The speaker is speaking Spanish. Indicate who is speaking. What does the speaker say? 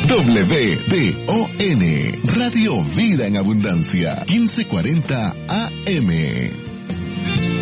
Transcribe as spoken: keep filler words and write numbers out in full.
Speaker 1: W D O N, Radio Vida en Abundancia, quince cuarenta A M.